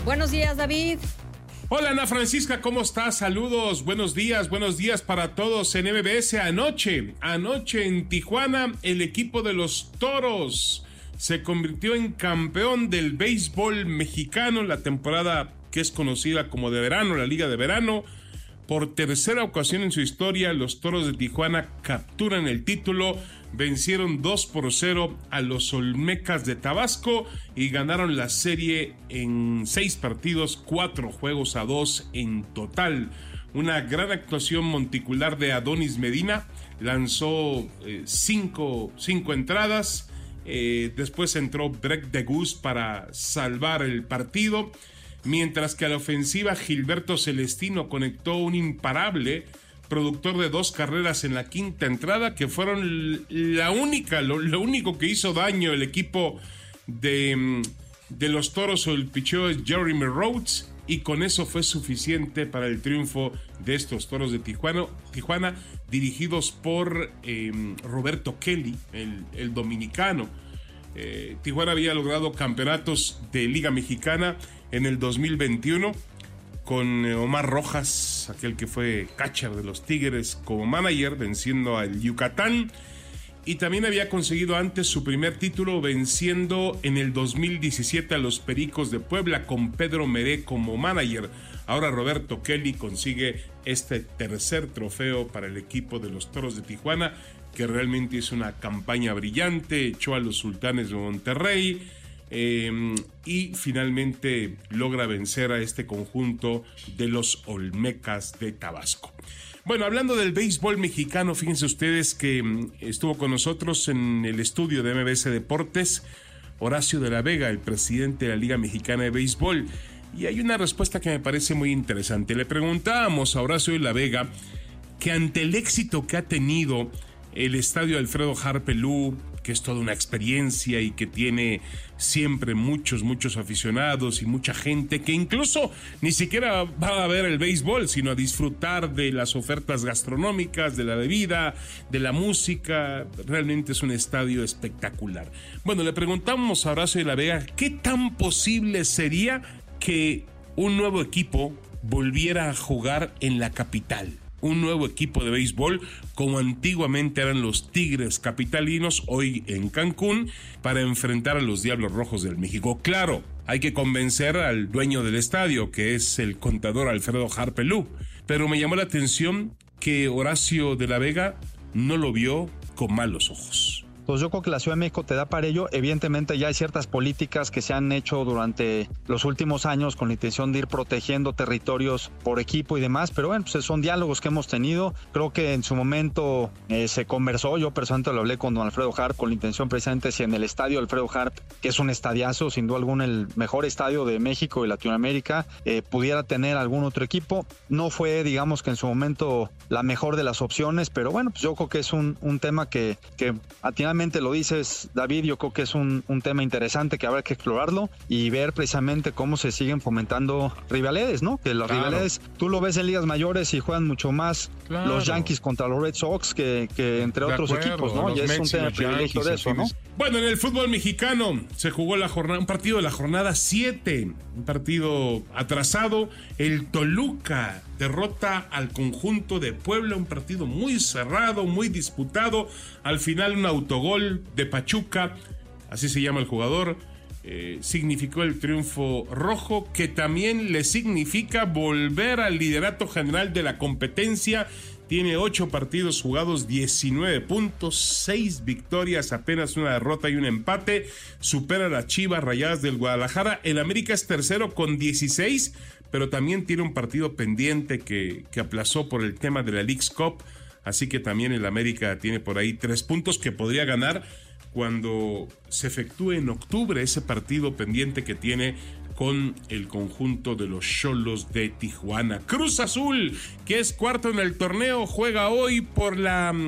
Buenos días, David. Hola, Ana Francisca, ¿cómo estás? Saludos, buenos días para todos en MBS. Anoche en Tijuana, el equipo de los Toros se convirtió en campeón del béisbol mexicano, la temporada que es conocida como de verano, la Liga de Verano. Por tercera ocasión en su historia, los Toros de Tijuana capturan el título, vencieron 2-0 a los Olmecas de Tabasco y ganaron la serie en 6 partidos, 4-2 en total. Una gran actuación monticular de Adonis Medina, lanzó 5 entradas, después entró Breck Degus para salvar el partido. Mientras que a la ofensiva Gilberto Celestino conectó un imparable, productor de 2 carreras en la quinta entrada, que fueron lo único que hizo daño el equipo de los Toros o el picheo de Jeremy Rhodes, y con eso fue suficiente para el triunfo de estos Toros de Tijuana dirigidos por Roberto Kelly, el dominicano. Tijuana había logrado campeonatos de Liga Mexicana en el 2021 con Omar Rojas, aquel que fue catcher de los Tigres, como manager, venciendo al Yucatán, y también había conseguido antes su primer título venciendo en el 2017 a los Pericos de Puebla con Pedro Meré como manager. Ahora Roberto Kelly consigue este tercer trofeo para el equipo de los Toros de Tijuana, que realmente hizo una campaña brillante, echó a los Sultanes de Monterrey y finalmente logra vencer a este conjunto de los Olmecas de Tabasco. Bueno, hablando del béisbol mexicano, fíjense ustedes que estuvo con nosotros en el estudio de MBS Deportes Horacio de la Vega, el presidente de la Liga Mexicana de Béisbol, y hay una respuesta que me parece muy interesante. Le preguntábamos a Horacio de la Vega que ante el éxito que ha tenido el estadio Alfredo Harpelú, que es toda una experiencia y que tiene siempre muchos aficionados y mucha gente que incluso ni siquiera va a ver el béisbol, sino a disfrutar de las ofertas gastronómicas, de la bebida, de la música. Realmente es un estadio espectacular. Bueno, le preguntamos a Horacio de la Vega qué tan posible sería que un nuevo equipo volviera a jugar en la capital. Un nuevo equipo de béisbol, como antiguamente eran los Tigres capitalinos, hoy en Cancún, para enfrentar a los Diablos Rojos del México. Claro, hay que convencer al dueño del estadio, que es el contador Alfredo Harpelú, pero me llamó la atención que Horacio de la Vega no lo vio con malos ojos. Pues yo creo que la Ciudad de México te da para ello. Evidentemente ya hay ciertas políticas que se han hecho durante los últimos años con la intención de ir protegiendo territorios por equipo y demás, pero bueno, pues son diálogos que hemos tenido. Creo que en su momento se conversó, yo personalmente lo hablé con don Alfredo Harp con la intención precisamente si en el estadio Alfredo Harp, que es un estadiazo, sin duda alguna el mejor estadio de México y Latinoamérica, pudiera tener algún otro equipo. No fue, digamos que en su momento la mejor de las opciones, pero bueno, pues yo creo que es un tema que atiende. Lo dices, David, yo creo que es un tema interesante que habrá que explorarlo y ver precisamente cómo se siguen fomentando rivalidades, ¿no? Que las rivalidades, tú lo ves en ligas mayores y juegan mucho más los Yankees contra los Red Sox que entre otros equipos, ¿no? Y es un tema de privilegio de eso, ¿no? Bueno, en el fútbol mexicano se jugó un partido de la jornada 7, un partido atrasado. El Toluca derrota al conjunto de Puebla, un partido muy cerrado, muy disputado. Al final un autogol de Pachuca, así se llama el jugador, significó el triunfo rojo, que también le significa volver al liderato general de la competencia. Tiene 8 partidos jugados, 19 puntos, 6 victorias, apenas una derrota y un empate. Supera a las Chivas Rayadas del Guadalajara. El América es tercero con 16, pero también tiene un partido pendiente que aplazó por el tema de la Leagues Cup. Así que también el América tiene por ahí 3 puntos que podría ganar cuando se efectúe en octubre ese partido pendiente que tiene con el conjunto de los Xolos de Tijuana. Cruz Azul, que es cuarto en el torneo, juega hoy por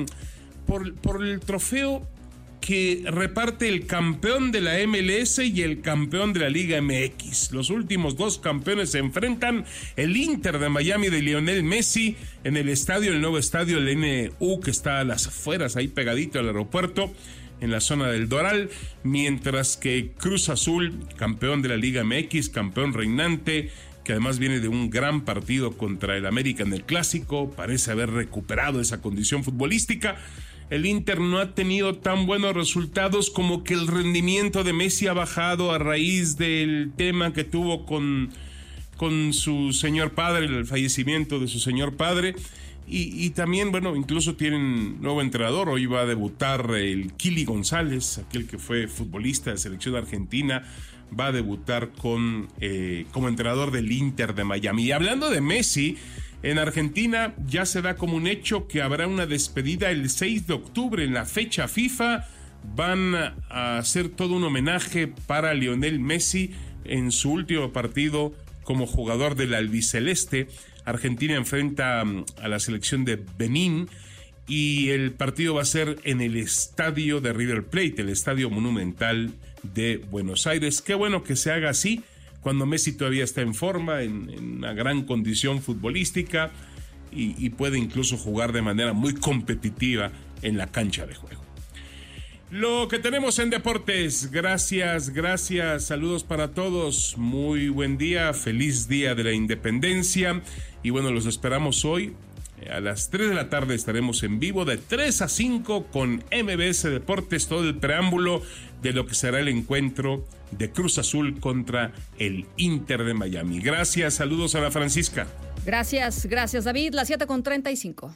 el trofeo que reparte el campeón de la MLS y el campeón de la Liga MX. Los últimos 2 campeones se enfrentan. El Inter de Miami de Lionel Messi en el nuevo estadio, el NU, que está a las afueras, ahí pegadito al aeropuerto. en la zona del Doral, mientras que Cruz Azul, campeón de la Liga MX, campeón reinante, que además viene de un gran partido contra el América en el Clásico, parece haber recuperado esa condición futbolística. El Inter no ha tenido tan buenos resultados, como que el rendimiento de Messi ha bajado a raíz del tema que tuvo con su señor padre, el fallecimiento de su señor padre. Y también, bueno, incluso tienen nuevo entrenador. Hoy va a debutar el Kili González, aquel que fue futbolista de selección argentina, va a debutar como entrenador del Inter de Miami. Y hablando de Messi, en Argentina ya se da como un hecho que habrá una despedida el 6 de octubre en la fecha FIFA. Van a hacer todo un homenaje para Lionel Messi en su último partido como jugador del albiceleste. Argentina enfrenta a la selección de Benín y el partido va a ser en el estadio de River Plate, el estadio monumental de Buenos Aires. Qué bueno que se haga así, cuando Messi todavía está en forma, en una gran condición futbolística y puede incluso jugar de manera muy competitiva en la cancha de juego. Lo que tenemos en deportes, gracias, saludos para todos, muy buen día, feliz día de la independencia y bueno, los esperamos hoy a las 3 de la tarde, estaremos en vivo de 3 a 5 con MBS Deportes, todo el preámbulo de lo que será el encuentro de Cruz Azul contra el Inter de Miami. Gracias, saludos a la Francisca. Gracias David, las 7:35.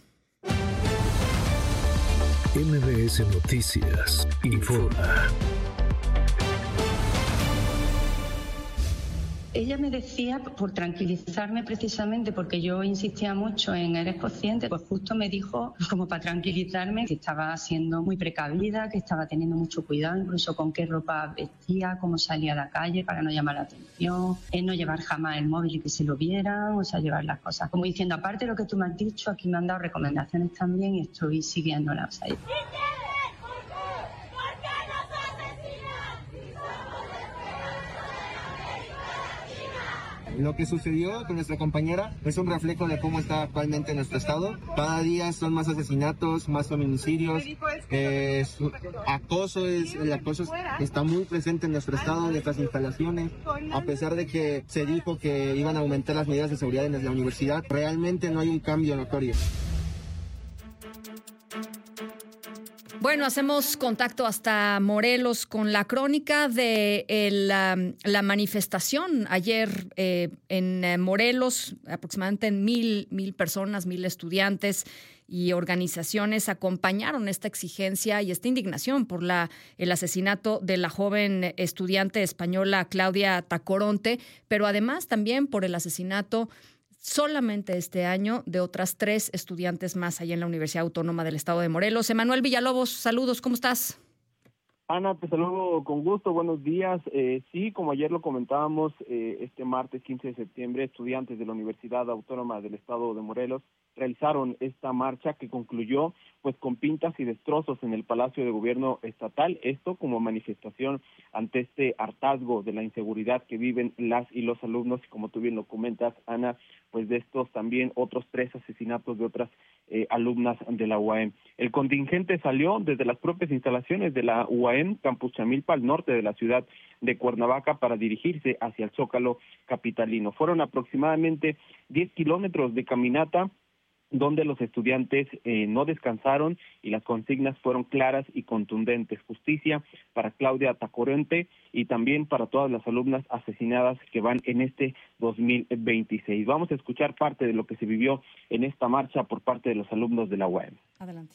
MBS Noticias informa. Ella me decía, por tranquilizarme precisamente, porque yo insistía mucho en eres consciente, pues justo me dijo, como para tranquilizarme, que estaba siendo muy precavida, que estaba teniendo mucho cuidado, incluso con qué ropa vestía, cómo salía a la calle para no llamar la atención, no llevar jamás el móvil y que se lo vieran, o sea, llevar las cosas. Como diciendo, aparte de lo que tú me has dicho, aquí me han dado recomendaciones también y estoy siguiéndolas. O sea, lo que sucedió con nuestra compañera es un reflejo de cómo está actualmente nuestro estado. Cada día son más asesinatos, más feminicidios, el acoso está muy presente en nuestro estado, en nuestras instalaciones. A pesar de que se dijo que iban a aumentar las medidas de seguridad en la universidad, realmente no hay un cambio notorio. Bueno, hacemos contacto hasta Morelos con la crónica de la manifestación ayer en Morelos. Aproximadamente 1,000 personas, 1,000 estudiantes y organizaciones acompañaron esta exigencia y esta indignación por el asesinato de la joven estudiante española Claudia Tacoronte, pero además también por el asesinato solamente este año de otras 3 estudiantes más allá en la Universidad Autónoma del Estado de Morelos. Emanuel Villalobos, saludos, ¿cómo estás? Ana, te saludo con gusto, buenos días. Sí, como ayer lo comentábamos, este martes 15 de septiembre, estudiantes de la Universidad Autónoma del Estado de Morelos realizaron esta marcha que concluyó pues con pintas y destrozos en el Palacio de Gobierno Estatal, esto como manifestación ante este hartazgo de la inseguridad que viven las y los alumnos, y como tú bien lo comentas, Ana, pues de estos también otros 3 asesinatos de otras alumnas de la UAM. El contingente salió desde las propias instalaciones de la UAM, Campus Chamilpa, al norte de la ciudad de Cuernavaca, para dirigirse hacia el Zócalo capitalino. Fueron aproximadamente 10 kilómetros de caminata, donde los estudiantes no descansaron y las consignas fueron claras y contundentes. Justicia para Claudia Tacoronte y también para todas las alumnas asesinadas que van en este 2026. Vamos a escuchar parte de lo que se vivió en esta marcha por parte de los alumnos de la UAM. Adelante.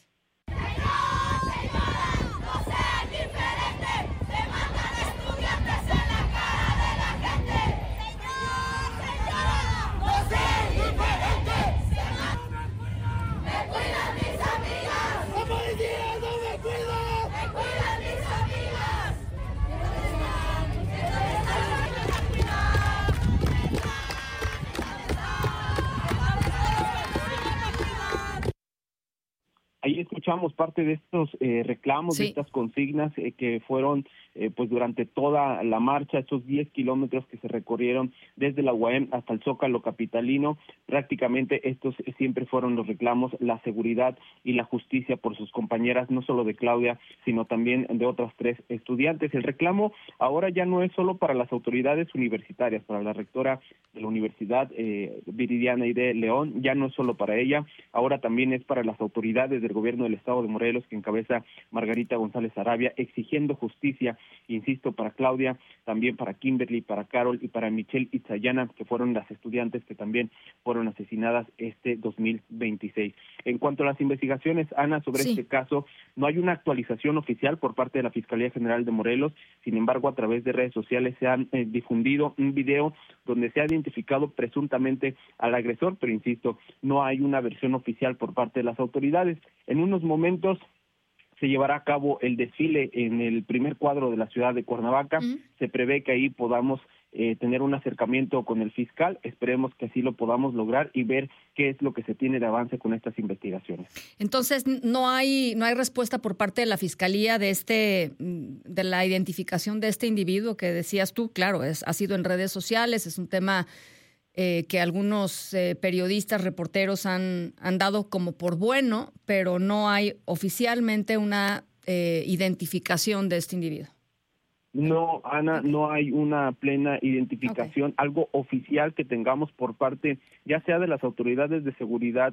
Ahí escuchamos parte de estos reclamos, sí, de estas consignas que fueron pues durante toda la marcha, estos 10 kilómetros que se recorrieron desde la UAM hasta el Zócalo capitalino. Prácticamente estos siempre fueron los reclamos, la seguridad y la justicia por sus compañeras, no solo de Claudia, sino también de otras 3 estudiantes. El reclamo ahora ya no es solo para las autoridades universitarias, para la rectora de la Universidad, Viridiana Aide León, ya no es solo para ella, ahora también es para las autoridades del gobierno del estado de Morelos, que encabeza Margarita González Arabia, exigiendo justicia, insisto, para Claudia, también para Kimberly, para Carol y para Michelle Itzayana, que fueron las estudiantes que también fueron asesinadas este 2026. En cuanto a las investigaciones, Ana, sobre este caso, no hay una actualización oficial por parte de la Fiscalía General de Morelos. Sin embargo, a través de redes sociales se ha difundido un video donde se ha identificado presuntamente al agresor, pero insisto, no hay una versión oficial por parte de las autoridades. En unos momentos se llevará a cabo el desfile en el primer cuadro de la ciudad de Cuernavaca. Se prevé que ahí podamos tener un acercamiento con el fiscal. Esperemos que así lo podamos lograr y ver qué es lo que se tiene de avance con estas investigaciones. Entonces, no hay respuesta por parte de la Fiscalía de la identificación de este individuo que decías tú. Claro, ha sido en redes sociales, es un tema que algunos periodistas, reporteros han dado como por bueno, pero no hay oficialmente una identificación de este individuo. No, Ana, no hay una plena identificación, algo oficial que tengamos por parte, ya sea de las autoridades de seguridad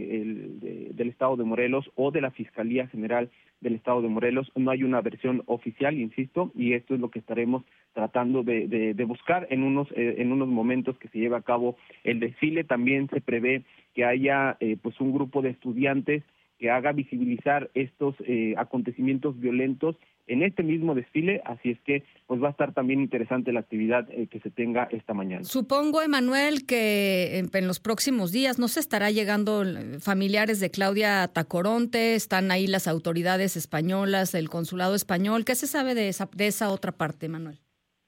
del Estado de Morelos o de la Fiscalía General del Estado de Morelos. No hay una versión oficial, insisto, y esto es lo que estaremos tratando de buscar en unos momentos que se lleve a cabo el desfile. También se prevé que haya pues un grupo de estudiantes que haga visibilizar estos acontecimilos violentos en este mismo desfile, así es que pues va a estar también interesante la actividad que se tenga esta mañana. Supongo, Emanuel, que en los próximos días no se estará llegando familiares de Claudia Tacoronte, están ahí las autoridades españolas, el consulado español. ¿Qué se sabe de esa otra parte, Emanuel?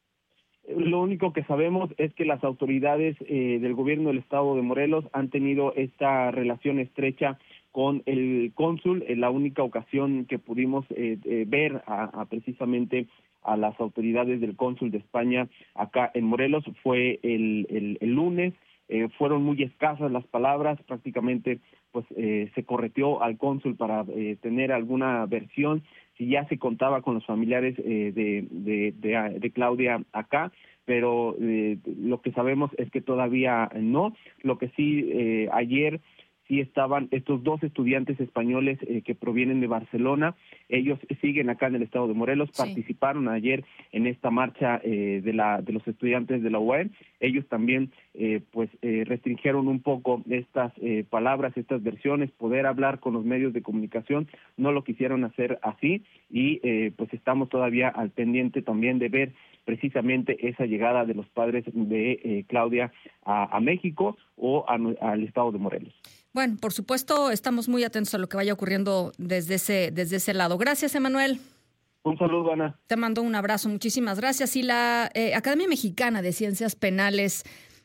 Lo único que sabemos es que las autoridades del gobierno del estado de Morelos han tenido esta relación estrecha con el cónsul. En la única ocasión que pudimos ver precisamente a las autoridades del cónsul de España acá en Morelos fue el lunes. Fueron muy escasas las palabras, prácticamente pues se correteó al cónsul para tener alguna versión, si ya se contaba con los familiares de Claudia acá, pero lo que sabemos es que todavía no. Lo que sí, ayer sí estaban estos 2 estudiantes españoles que provienen de Barcelona. Ellos siguen acá en el estado de Morelos, participaron ayer en esta marcha de los estudiantes de la UAM. Ellos también restringieron un poco estas palabras, estas versiones, poder hablar con los medios de comunicación. No lo quisieron hacer así y pues estamos todavía al pendiente también de ver precisamente esa llegada de los padres de Claudia a México o al estado de Morelos. Bueno, por supuesto, estamos muy atentos a lo que vaya ocurriendo desde ese lado. Gracias, Emanuel. Un saludo, Ana. Te mando un abrazo, muchísimas gracias. Y la Academia Mexicana de Ciencias Penales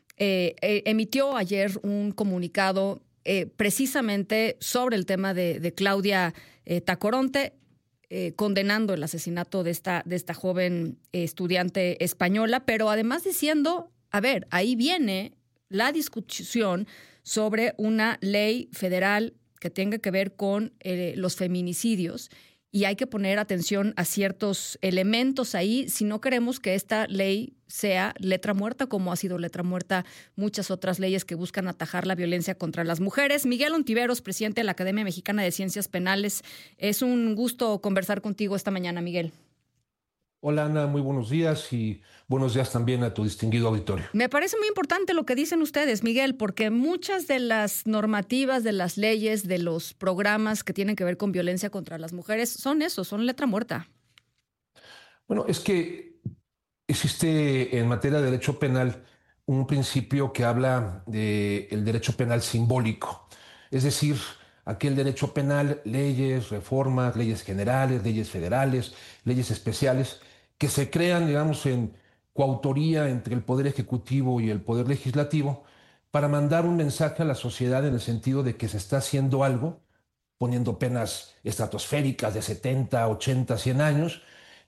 emitió ayer un comunicado precisamente sobre el tema de Claudia Tacoronte, condenando el asesinato de esta joven estudiante española, pero además diciendo, a ver, ahí viene la discusión sobre una ley federal que tenga que ver con los feminicidios y hay que poner atención a ciertos elementos ahí si no queremos que esta ley sea letra muerta, como ha sido letra muerta muchas otras leyes que buscan atajar la violencia contra las mujeres. Miguel Ontiveros, presidente de la Academia Mexicana de Ciencias Penales, es un gusto conversar contigo esta mañana, Miguel. Hola, Ana, muy buenos días y buenos días también a tu distinguido auditorio. Me parece muy importante lo que dicen ustedes, Miguel, porque muchas de las normativas, de las leyes, de los programas que tienen que ver con violencia contra las mujeres son letra muerta. Bueno, es que existe en materia de derecho penal un principio que habla del derecho penal simbólico, es decir, aquel derecho penal, leyes, reformas, leyes generales, leyes federales, leyes especiales, que se crean, digamos, en coautoría entre el Poder Ejecutivo y el Poder Legislativo para mandar un mensaje a la sociedad en el sentido de que se está haciendo algo, poniendo penas estratosféricas de 70, 80, 100 años,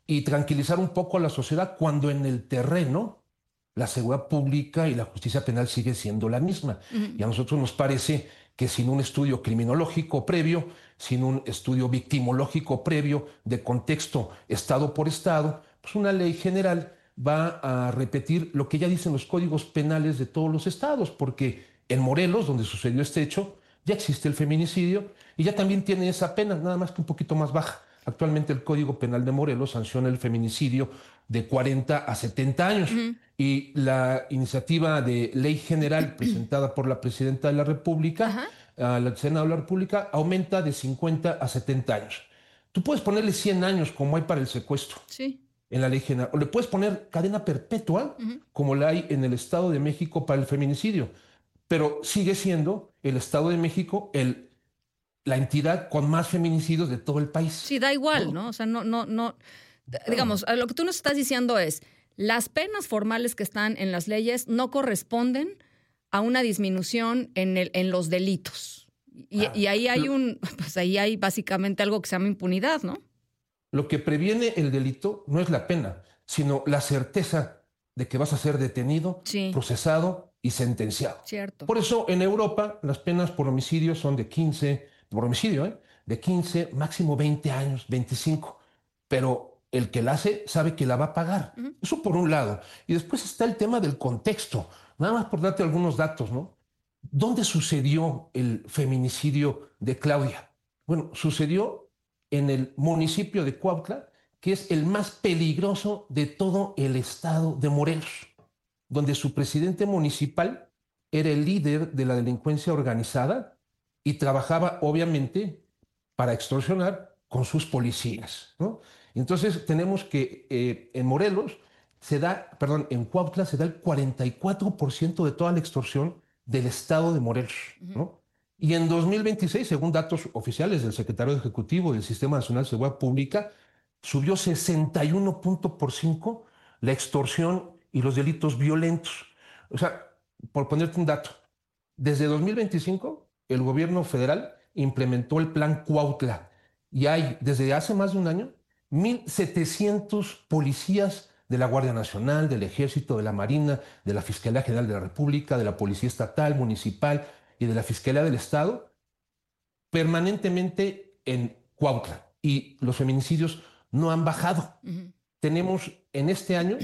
y tranquilizar un poco a la sociedad cuando en el terreno la seguridad pública y la justicia penal sigue siendo la misma. Y a nosotros nos parece que sin un estudio criminológico previo, sin un estudio victimológico previo de contexto estado por estado, pues una ley general va a repetir lo que ya dicen los códigos penales de todos los estados, porque en Morelos, donde sucedió este hecho, ya existe el feminicidio y ya también tiene esa pena, nada más que un poquito más baja. Actualmente el Código Penal de Morelos sanciona el feminicidio de 40 a 70 años. Y la iniciativa de ley general presentada por la presidenta de la República, al Senado de la República, aumenta de 50 a 70 años. Tú puedes ponerle 100 años como hay para el secuestro en la ley general, o le puedes poner cadena perpetua como la hay en el Estado de México para el feminicidio, pero sigue siendo el Estado de México la entidad con más feminicidios de todo el país. Sí, da igual, ¿no? O sea, no. Digamos, lo que tú nos estás diciendo es, las penas formales que están en las leyes no corresponden a una disminución en los delitos. Y ahí hay ahí hay básicamente algo que se llama impunidad, ¿no? Lo que previene el delito no es la pena, sino la certeza de que vas a ser detenido, procesado y sentenciado. Cierto. Por eso en Europa las penas por homicidio son de 15, por homicidio, de 15, máximo 20 años, 25. Pero el que la hace sabe que la va a pagar. Eso por un lado. Y después está el tema del contexto. Nada más por darte algunos datos, ¿no? ¿Dónde sucedió el feminicidio de Claudia? Bueno, sucedió en el municipio de Cuautla, que es el más peligroso de todo el estado de Morelos, donde su presidente municipal era el líder de la delincuencia organizada y trabajaba, obviamente, para extorsionar con sus policías, ¿no? Entonces tenemos que en Morelos en Cuautla se da el 44% de toda la extorsión del estado de Morelos, ¿no? Y en 2026, según datos oficiales del secretario ejecutivo del Sistema Nacional de Seguridad Pública, subió 61.5% la extorsión y los delitos violentos. O sea, por ponerte un dato, desde 2025 el gobierno federal implementó el plan Cuautla y hay desde hace más de un año 1,700 policías de la Guardia Nacional, del Ejército, de la Marina, de la Fiscalía General de la República, de la Policía Estatal, Municipal y de la Fiscalía del Estado permanentemente en Cuautla y los feminicidios no han bajado. Tenemos en este año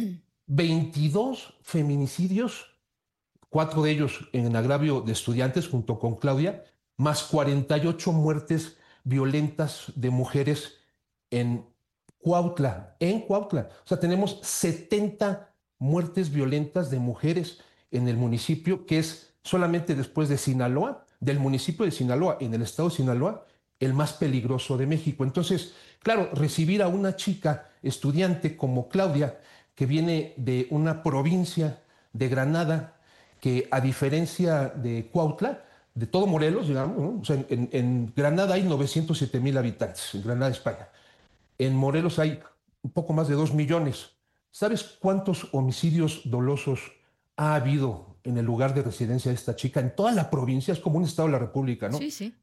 22 feminicidios, 4 de ellos en agravio de estudiantes junto con Claudia, más 48 muertes violentas de mujeres en Cuautla. O sea, tenemos 70 muertes violentas de mujeres en el municipio, que es solamente después de Sinaloa, del municipio de Sinaloa, en el estado de Sinaloa, el más peligroso de México. Entonces, claro, recibir a una chica estudiante como Claudia, que viene de una provincia de Granada, que a diferencia de Cuautla, de todo Morelos, digamos, ¿no? O sea, en Granada hay 907,000 habitantes, en Granada, España. En Morelos hay un poco más de 2 millones. ¿Sabes cuántos homicidios dolosos ha habido en el lugar de residencia de esta chica? En toda la provincia, es como un estado de la República, ¿no? Sí.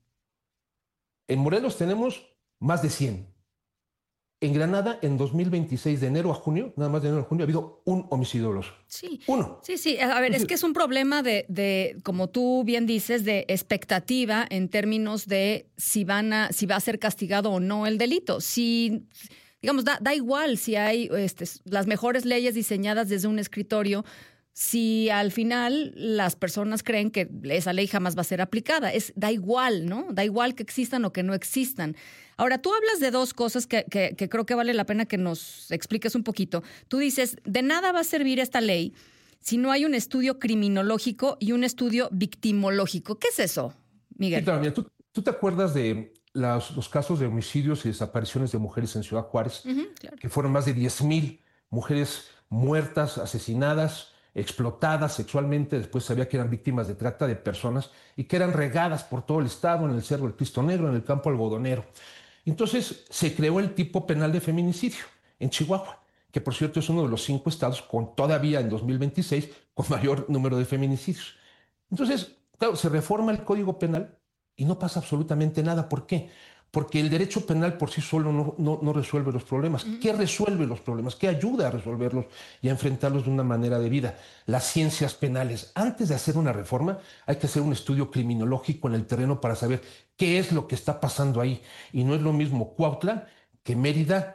En Morelos tenemos más de 100. En Granada, en 2026, de enero a junio, nada más de enero a junio, ha habido un homicidio doloso. Sí. Uno. Sí. A ver, es que es un problema de, como tú bien dices, de expectativa en términos de si va a ser castigado o no el delito. Si, digamos, da igual si hay las mejores leyes diseñadas desde un escritorio, si al final las personas creen que esa ley jamás va a ser aplicada. Da igual, ¿no? Da igual que existan o que no existan. Ahora, tú hablas de dos cosas que creo que vale la pena que nos expliques un poquito. Tú dices, de nada va a servir esta ley si no hay un estudio criminológico y un estudio victimológico. ¿Qué es eso, Miguel? Sí, claro, mira, ¿tú te acuerdas de los casos de homicidios y desapariciones de mujeres en Ciudad Juárez? Claro. Que fueron más de 10,000 mujeres muertas, asesinadas, explotadas sexualmente, después sabía que eran víctimas de trata de personas y que eran regadas por todo el estado, en el Cerro del Cristo Negro, en el Campo Algodonero. Entonces se creó el tipo penal de feminicidio en Chihuahua, que por cierto es uno de los 5 estados con todavía en 2026 con mayor número de feminicidios. Entonces, claro, se reforma el Código Penal y no pasa absolutamente nada. ¿Por qué? porque el derecho penal por sí solo no resuelve los problemas. ¿Qué resuelve los problemas? ¿Qué ayuda a resolverlos y a enfrentarlos de una manera debida? Las ciencias penales. Antes de hacer una reforma, hay que hacer un estudio criminológico en el terreno para saber qué es lo que está pasando ahí. Y no es lo mismo Cuautla que Mérida,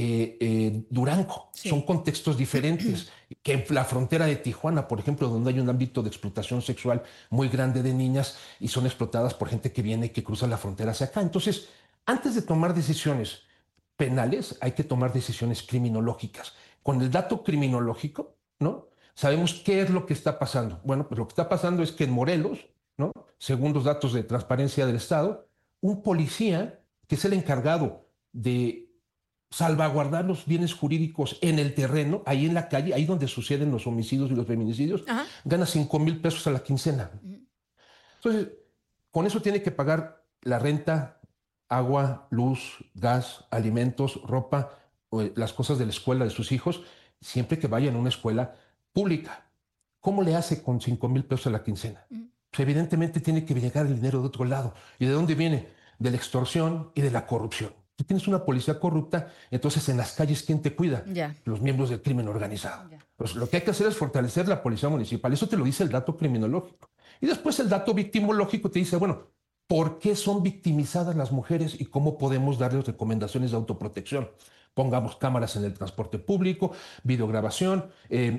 que Durango. Sí. Son contextos diferentes. Que la frontera de Tijuana, por ejemplo, donde hay un ámbito de explotación sexual muy grande de niñas y son explotadas por gente que viene y que cruza la frontera hacia acá. Entonces, antes de tomar decisiones penales, hay que tomar decisiones criminológicas. Con el dato criminológico, ¿no? Sabemos qué es lo que está pasando. Bueno, pues lo que está pasando es que en Morelos, ¿no? Según los datos de Transparencia del Estado, un policía que es el encargado de salvaguardar los bienes jurídicos en el terreno, ahí en la calle, ahí donde suceden los homicidios y los feminicidios, gana 5,000 pesos a la quincena. Entonces, con eso tiene que pagar la renta, agua, luz, gas, alimentos, ropa, las cosas de la escuela de sus hijos, siempre que vayan a una escuela pública. ¿Cómo le hace con 5,000 pesos a la quincena? Pues evidentemente tiene que llegar el dinero de otro lado. ¿Y de dónde viene? De la extorsión y de la corrupción. Tú tienes una policía corrupta, entonces en las calles, ¿quién te cuida? Los miembros del crimen organizado. Pues lo que hay que hacer es fortalecer la policía municipal. Eso te lo dice el dato criminológico. Y después el dato victimológico te dice, bueno, ¿por qué son victimizadas las mujeres y cómo podemos darles recomendaciones de autoprotección? Pongamos cámaras en el transporte público, videograbación,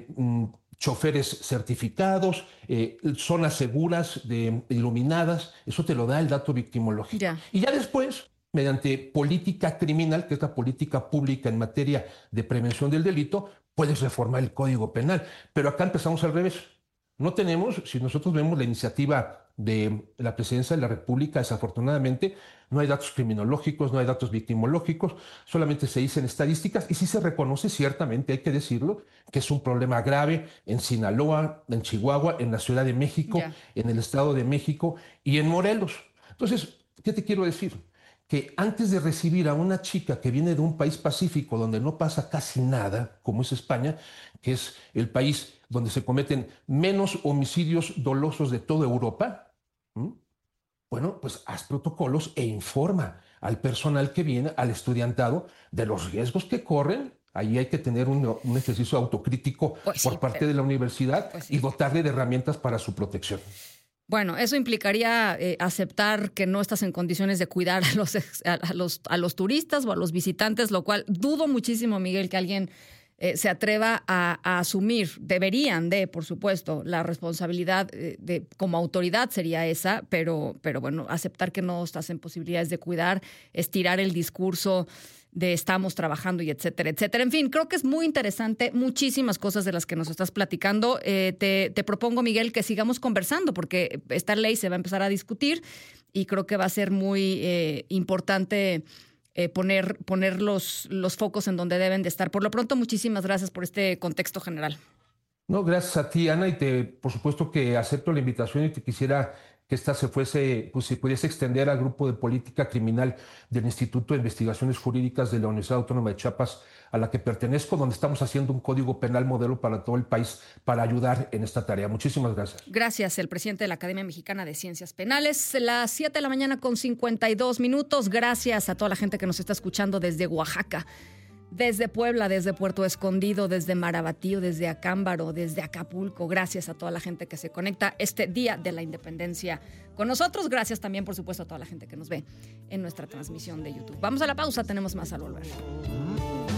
choferes certificados, zonas seguras, iluminadas. Eso te lo da el dato victimológico. Y ya después, mediante política criminal, que es la política pública en materia de prevención del delito, puedes reformar el Código Penal. Pero acá empezamos al revés. No tenemos, si nosotros vemos la iniciativa de la Presidencia de la República, desafortunadamente, no hay datos criminológicos, no hay datos victimológicos, solamente se dicen estadísticas y sí se reconoce, ciertamente, hay que decirlo, que es un problema grave en Sinaloa, en Chihuahua, en la Ciudad de México, en el Estado de México y en Morelos. Entonces, ¿qué te quiero decir? Que antes de recibir a una chica que viene de un país pacífico donde no pasa casi nada, como es España, que es el país donde se cometen menos homicidios dolosos de toda Europa, bueno, pues haz protocolos e informa al personal que viene, al estudiantado, de los riesgos que corren. Ahí hay que tener un ejercicio autocrítico por parte de la universidad y dotarle de herramientas para su protección. Bueno, eso implicaría aceptar que no estás en condiciones de cuidar a los turistas o a los visitantes, lo cual dudo muchísimo, Miguel, que alguien se atreva a asumir. Deberían por supuesto, la responsabilidad como autoridad sería esa, pero bueno, aceptar que no estás en posibilidades de cuidar, estirar el discurso de estamos trabajando y etcétera, etcétera. En fin, creo que es muy interesante, muchísimas cosas de las que nos estás platicando. Te propongo, Miguel, que sigamos conversando porque esta ley se va a empezar a discutir y creo que va a ser muy importante poner los focos en donde deben de estar. Por lo pronto, muchísimas gracias por este contexto general. No, gracias a ti, Ana, y por supuesto que acepto la invitación y te quisiera que esta se pudiese extender al grupo de política criminal del Instituto de Investigaciones Jurídicas de la Universidad Autónoma de Chiapas, a la que pertenezco, donde estamos haciendo un código penal modelo para todo el país para ayudar en esta tarea. Muchísimas gracias. Gracias, el presidente de la Academia Mexicana de Ciencias Penales. Las 7 de la mañana con 52 minutos. Gracias a toda la gente que nos está escuchando desde Oaxaca, desde Puebla, desde Puerto Escondido, desde Marabatío, desde Acámbaro, desde Acapulco. Gracias a toda la gente que se conecta este Día de la Independencia con nosotros. Gracias también, por supuesto, a toda la gente que nos ve en nuestra transmisión de YouTube. Vamos a la pausa, tenemos más al volver.